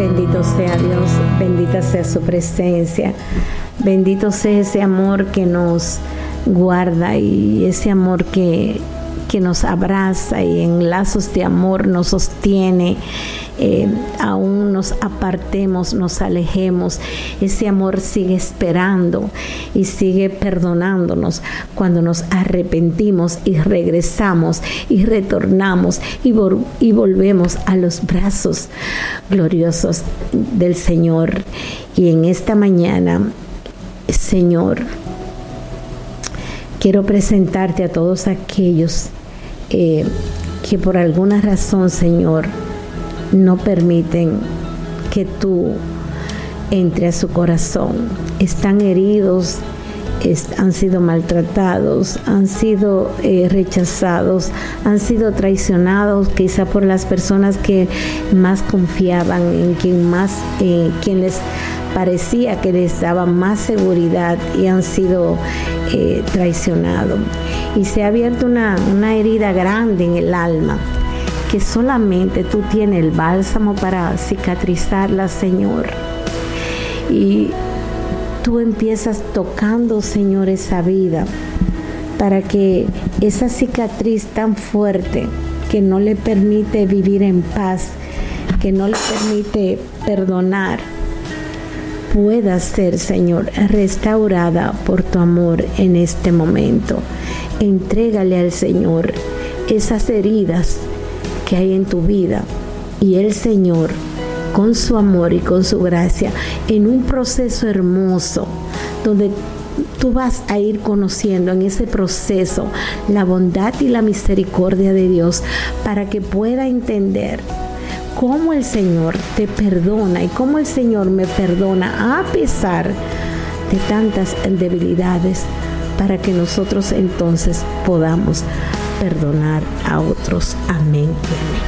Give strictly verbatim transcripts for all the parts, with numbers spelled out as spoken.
Bendito sea Dios, bendita sea su presencia, bendito sea ese amor que nos guarda y ese amor que, que nos abraza y en lazos de amor nos sostiene. Eh, aún nos apartemos, nos alejemos, ese amor sigue esperando y sigue perdonándonos cuando nos arrepentimos y regresamos y retornamos y, vol- y volvemos a los brazos gloriosos del Señor. Y en esta mañana, Señor, quiero presentarte a todos aquellos eh, que por alguna razón, Señor, no permiten que tú entre a su corazón. Están heridos, est- han sido maltratados, han sido eh, rechazados, han sido traicionados, quizá por las personas que más confiaban, en quien más, eh, quien les parecía que les daba más seguridad y han sido eh, traicionados. Y se ha abierto una, una herida grande en el alma, que solamente tú tienes el bálsamo para cicatrizarla, Señor. Y tú empiezas tocando, Señor, esa vida para que esa cicatriz tan fuerte que no le permite vivir en paz, que no le permite perdonar, pueda ser, Señor, restaurada por tu amor en este momento. Entrégale al Señor esas heridas que hay en tu vida y el Señor, con su amor y con su gracia, en un proceso hermoso donde tú vas a ir conociendo en ese proceso la bondad y la misericordia de Dios, para que pueda entender cómo el Señor te perdona y cómo el Señor me perdona a pesar de tantas debilidades, para que nosotros entonces podamos perdonar a otros. Amén y amén.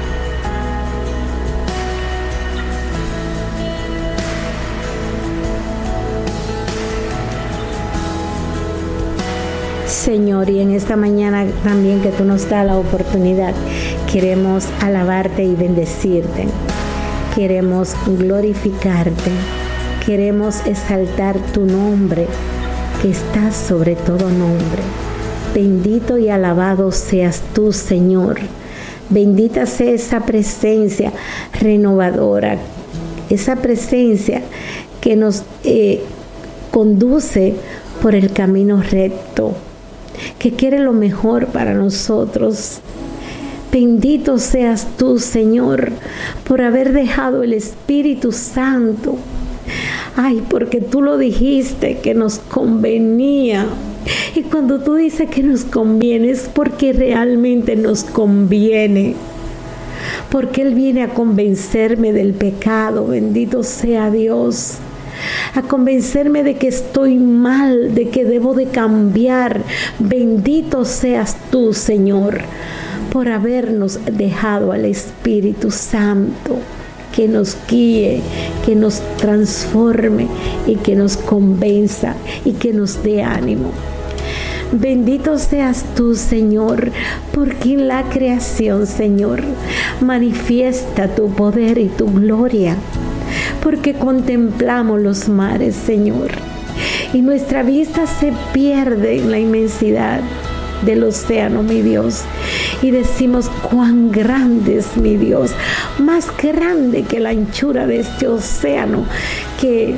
Señor, y en esta mañana también que tú nos das la oportunidad, queremos alabarte y bendecirte, queremos glorificarte, queremos exaltar tu nombre, que está sobre todo nombre. Bendito y alabado seas tú, Señor. Bendita sea esa presencia renovadora, esa presencia que nos eh, conduce por el camino recto, que quiere lo mejor para nosotros. Bendito seas tú, Señor, por haber dejado el Espíritu Santo. Ay, porque tú lo dijiste que nos convenía. Y cuando tú dices que nos conviene, es porque realmente nos conviene. Porque Él viene a convencerme del pecado, bendito sea Dios. A convencerme de que estoy mal, de que debo de cambiar. Bendito seas tú, Señor, por habernos dejado al Espíritu Santo, que nos guíe, que nos transforme y que nos convenza y que nos dé ánimo. Bendito seas tú, Señor, porque en la creación, Señor, manifiesta tu poder y tu gloria, porque contemplamos los mares, Señor, y nuestra vista se pierde en la inmensidad del océano, mi Dios, y decimos: cuán grande es mi Dios, más grande que la anchura de este océano que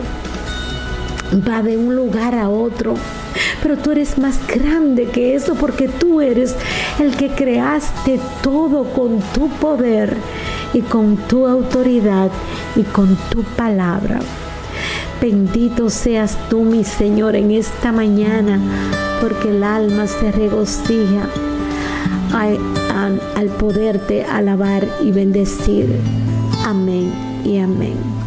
va de un lugar a otro. Pero tú eres más grande que eso, porque tú eres el que creaste todo con tu poder y con tu autoridad y con tu palabra. Bendito seas tú, mi Señor, en esta mañana, porque el alma se regocija al, al, al poderte alabar y bendecir. Amén y amén.